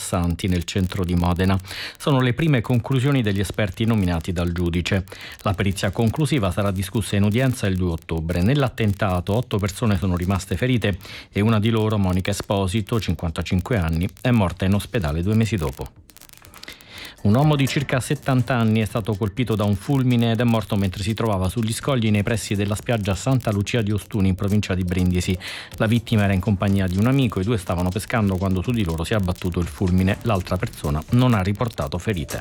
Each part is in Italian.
Cassanti nel centro di Modena. Sono le prime conclusioni degli esperti nominati dal giudice. La perizia conclusiva sarà discussa in udienza il 2 ottobre. Nell'attentato 8 persone sono rimaste ferite e una di loro, Monica Esposito, 55 anni, è morta in ospedale 2 mesi dopo. Un uomo di circa 70 anni è stato colpito da un fulmine ed è morto mentre si trovava sugli scogli nei pressi della spiaggia Santa Lucia di Ostuni in provincia di Brindisi. La vittima era in compagnia di un amico, i due stavano pescando quando su di loro si è abbattuto il fulmine. L'altra persona non ha riportato ferite.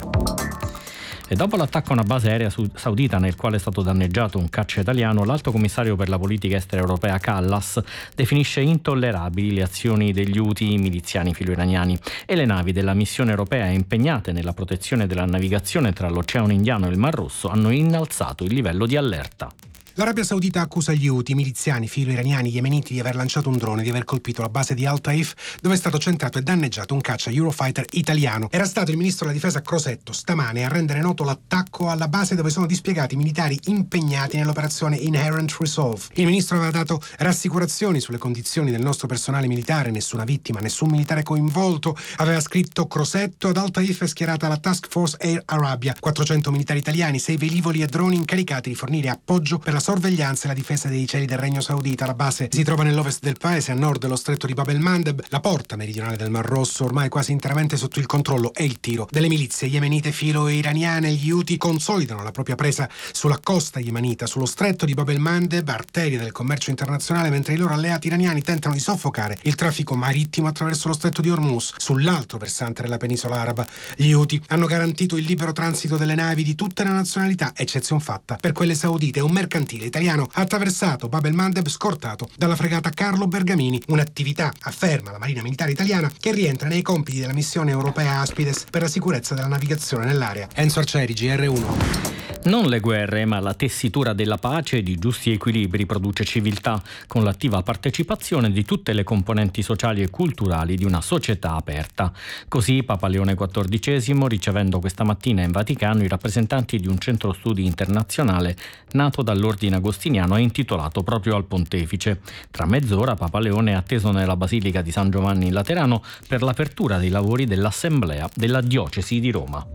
E dopo l'attacco a una base aerea saudita nel quale è stato danneggiato un caccia italiano, l'Alto Commissario per la politica estera europea Kallas definisce intollerabili le azioni degli Houthi miliziani filo-iraniani e le navi della missione europea impegnate nella protezione della navigazione tra l'Oceano Indiano e il Mar Rosso hanno innalzato il livello di allerta. L'Arabia Saudita accusa gli Houthi, miliziani filo-iraniani yemeniti, di aver lanciato un drone e di aver colpito la base di Al Taif, dove è stato centrato e danneggiato un caccia Eurofighter italiano. Era stato il ministro della difesa Crosetto stamane a rendere noto l'attacco alla base dove sono dispiegati militari impegnati nell'operazione Inherent Resolve. Il ministro aveva dato rassicurazioni sulle condizioni del nostro personale militare, nessuna vittima, nessun militare coinvolto, aveva scritto Crosetto. Ad Al Taif è schierata la Task Force Air Arabia, 400 militari italiani, 6 velivoli e droni incaricati di fornire appoggio per la sorveglianza e la difesa dei cieli del Regno Saudita. La base si trova nell'ovest del paese, a nord dello stretto di Bab el-Mandeb, la porta meridionale del Mar Rosso, ormai quasi interamente sotto il controllo e il tiro delle milizie yemenite filo-iraniane. Gli Houthi consolidano la propria presa sulla costa yemenita, sullo stretto di Bab el-Mandeb, arteria del commercio internazionale, mentre i loro alleati iraniani tentano di soffocare il traffico marittimo attraverso lo stretto di Hormuz, sull'altro versante della penisola araba. Gli Houthi hanno garantito il libero transito delle navi di tutte le nazionalità, eccezion fatta per quelle saudite. Un mercantile italiano ha attraversato Bab el-Mandeb scortato dalla fregata Carlo Bergamini, un'attività, afferma la Marina Militare Italiana, che rientra nei compiti della missione europea Aspides per la sicurezza della navigazione nell'area. Enzo Arcieri, GR1. Non le guerre, ma la tessitura della pace e di giusti equilibri produce civiltà, con l'attiva partecipazione di tutte le componenti sociali e culturali di una società aperta. Così Papa Leone XIV, ricevendo questa mattina in Vaticano i rappresentanti di un centro studi internazionale nato dall'ordine agostiniano e intitolato proprio al pontefice. Tra mezz'ora Papa Leone è atteso nella Basilica di San Giovanni in Laterano per l'apertura dei lavori dell'Assemblea della Diocesi di Roma.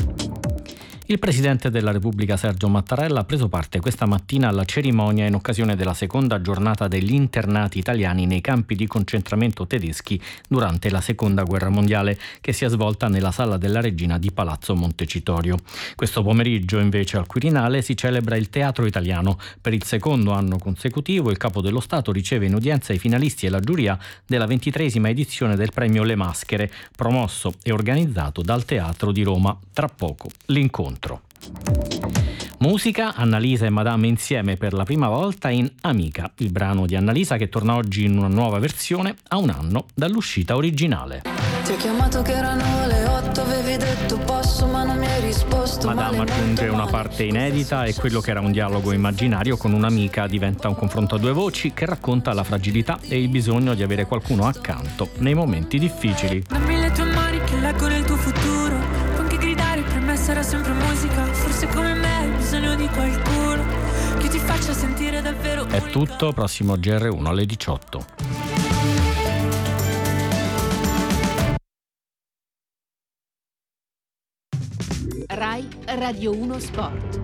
Il Presidente della Repubblica Sergio Mattarella ha preso parte questa mattina alla cerimonia in occasione della seconda giornata degli internati italiani nei campi di concentramento tedeschi durante la Seconda Guerra Mondiale, che si è svolta nella Sala della Regina di Palazzo Montecitorio. Questo pomeriggio invece al Quirinale si celebra il Teatro Italiano. Per il secondo anno consecutivo il Capo dello Stato riceve in udienza i finalisti e la giuria della 23esima edizione del premio Le Maschere, promosso e organizzato dal Teatro di Roma. Tra poco l'incontro. Musica, Annalisa e Madame insieme per la prima volta in Amica, il brano di Annalisa che torna oggi in una nuova versione a un anno dall'uscita originale. Ti ho chiamato che erano le 8, avevi detto posso ma non mi hai risposto. Madame aggiunge una parte inedita e quello che era un dialogo immaginario con un'amica diventa un confronto a due voci che racconta la fragilità e il bisogno di avere qualcuno accanto nei momenti difficili. Dammi le tue mani che leggo nel tuo futuro, puoi anche gridare, per me sarà sempre musica, forse come me hai bisogno di qualcuno che ti faccia sentire davvero. È tutto, prossimo GR1 alle 18. Rai Radio 1 Sport.